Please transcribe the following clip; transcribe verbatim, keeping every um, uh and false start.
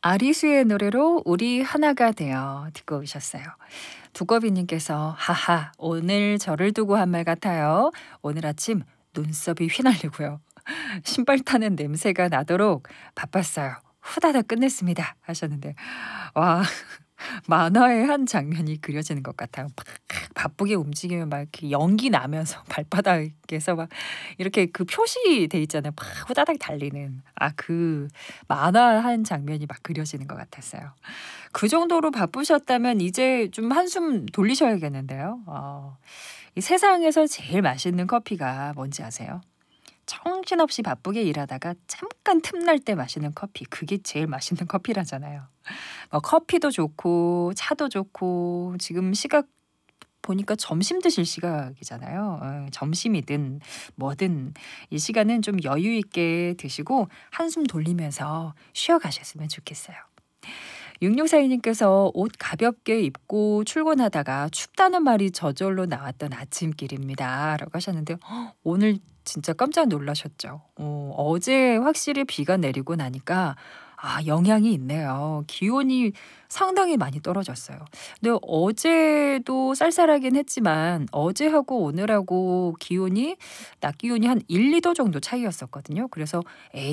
아리수의 노래로 우리 하나가 되어 듣고 오셨어요. 두꺼비님께서 하하 오늘 저를 두고 한 말 같아요. 오늘 아침 눈썹이 휘날리고요. 신발 타는 냄새가 나도록 바빴어요. 후다닥 끝냈습니다 하셨는데 와 만화의 한 장면이 그려지는 것 같아요. 막 바쁘게 움직이면 막 이렇게 연기 나면서 발바닥에서 막 이렇게 그 표시돼 있잖아요. 막 후다닥 달리는 아 그 만화 한 장면이 막 그려지는 것 같았어요. 그 정도로 바쁘셨다면 이제 좀 한숨 돌리셔야겠는데요. 어. 이 세상에서 제일 맛있는 커피가 뭔지 아세요? 정신없이 바쁘게 일하다가 잠깐 틈날 때 마시는 커피. 그게 제일 맛있는 커피라잖아요. 뭐 커피도 좋고 차도 좋고 지금 시각 보니까 점심 드실 시각이잖아요. 어, 점심이든 뭐든 이 시간은 좀 여유 있게 드시고 한숨 돌리면서 쉬어가셨으면 좋겠어요. 육육사이 님께서 옷 가볍게 입고 출근하다가 춥다는 말이 저절로 나왔던 아침길입니다. 라고 하셨는데 헉, 오늘 진짜 깜짝 놀라셨죠. 어, 어제 확실히 비가 내리고 나니까 아, 영향이 있네요. 기온이 상당히 많이 떨어졌어요. 근데 어제도 쌀쌀하긴 했지만 어제하고 오늘하고 기온이 낮 기온이 한 일, 이 도 정도 차이였었거든요. 그래서 에이